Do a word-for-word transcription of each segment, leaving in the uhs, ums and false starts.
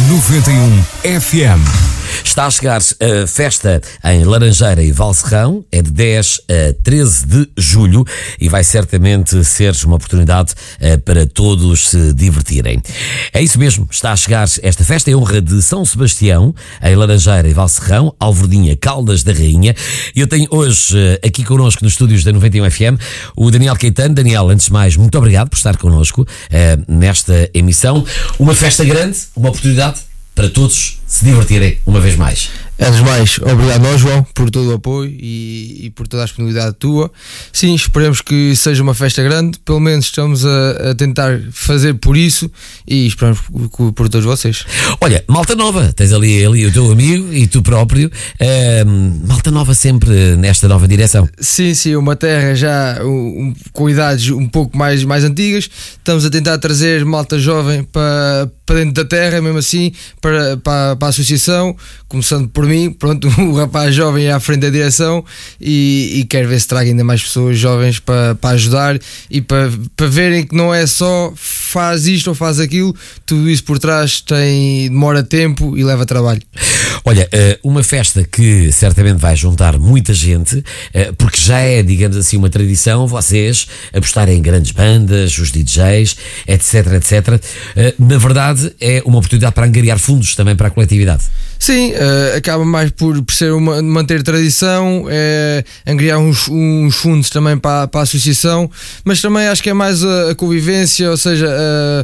noventa e um F M. Está a chegar a festa em Laranjeira e Valserrão, é de dez a treze de julho e vai certamente ser uma oportunidade para todos se divertirem. É isso mesmo, está a chegar esta festa em honra de São Sebastião, em Laranjeira e Valserrão, Alvordinha, Caldas da Rainha. E eu tenho hoje aqui connosco nos estúdios da noventa e um F M o Daniel Caetano. Daniel, antes de mais, muito obrigado por estar connosco uh, nesta emissão. Uma festa grande, uma oportunidade para todos se divertirem uma vez mais. Antes de mais, obrigado a nós, João, por todo o apoio e, e por toda a disponibilidade tua. Sim, esperemos que seja uma festa grande, pelo menos estamos a, a tentar fazer por isso e esperamos por, por todos vocês. Olha, malta nova, tens ali, ali o teu amigo e tu próprio, uh, malta nova sempre nesta nova direção. Sim, sim, uma terra já um, com idades um pouco mais, mais antigas, estamos a tentar trazer malta jovem para, para dentro da terra, mesmo assim, para, para, para a associação, começando por mim, pronto, o rapaz jovem é à frente da direção e, e quero ver se traga ainda mais pessoas jovens para, para ajudar e para, para verem que não é só faz isto ou faz aquilo, tudo isso por trás tem, demora tempo e leva trabalho. Olha, uma festa que certamente vai juntar muita gente, porque já é, digamos assim, uma tradição, vocês apostarem em grandes bandas, os D Js, etc, etcétera. Na verdade, é uma oportunidade para angariar fundos também para a coletividade. Sim, uh, acaba mais por, por ser uma, manter tradição, é, angariar uns, uns fundos também para, para a associação, mas também acho que é mais a, a convivência, ou seja, a,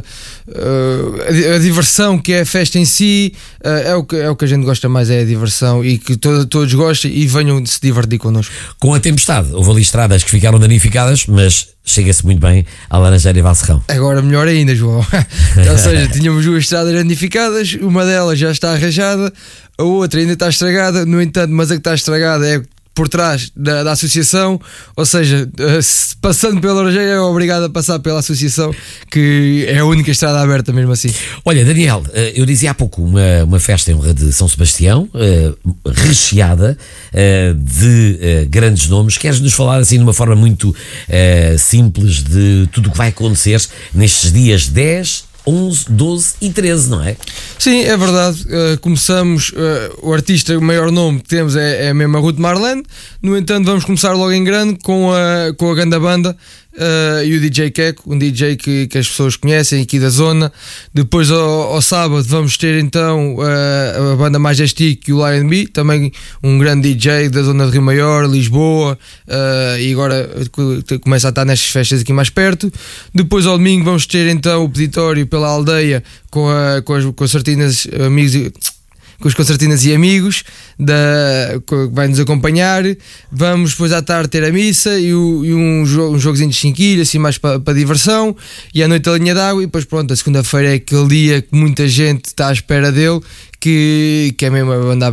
a, a diversão que é a festa em si, uh, é, o que, é o que a gente gosta mais, é a diversão e que to, todos gostem e venham de se divertir connosco. Com a tempestade, houve ali estradas que ficaram danificadas, mas chega-se muito bem à Laranjeira e Valserrão. Agora melhor ainda, João. Ou seja, tínhamos duas estradas danificadas, uma delas já está arranjada, a outra ainda está estragada, no entanto, mas a que está estragada é por trás da, da associação, ou seja, passando pela Laranjeira é obrigado a passar pela associação, que é a única estrada aberta mesmo assim. Olha, Daniel, eu dizia há pouco uma, uma festa em honra de São Sebastião, uh, recheada uh, de uh, grandes nomes. Queres nos falar assim de uma forma muito uh, simples de tudo o que vai acontecer nestes dias dez, onze, doze e treze, não é? Sim, é verdade. Uh, começamos, uh, o artista, o maior nome que temos é, é mesmo a Ruth Marlene. No entanto, vamos começar logo em grande com a, com a grande banda. Uh, e o D J Keco, um D J que, que as pessoas conhecem aqui da zona. Depois ao, ao sábado vamos ter então uh, a banda Majestic e o Lion B, também um grande D J da zona de Rio Maior, Lisboa, uh, e agora começa a estar nestas festas aqui mais perto. Depois ao domingo vamos ter então o peditório pela aldeia com, a, com as concertinas amigos e com os concertinas e amigos da, que vai nos acompanhar. Vamos depois à tarde ter a missa e, o, e um, jogo, um jogozinho de chinquilha, assim mais para, para diversão, e à noite a linha d'água. E depois pronto, a segunda-feira é aquele dia que muita gente está à espera dele, que, que é mesmo a banda